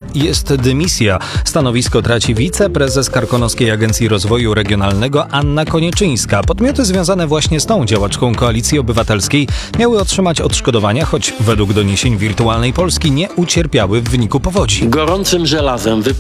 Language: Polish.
jest dymisja. Stanowisko traci wiceprezes Karkonoskiej Agencji Rozwoju Regionalnego Anna Konieczyńska. Podmioty związane właśnie z tą działaczką Koalicji Obywatelskiej miały otrzymać odszkodowania, choć według doniesień Wirtualnej Polski nie ucierpiały w wyniku powodzi. Gorącym żelazem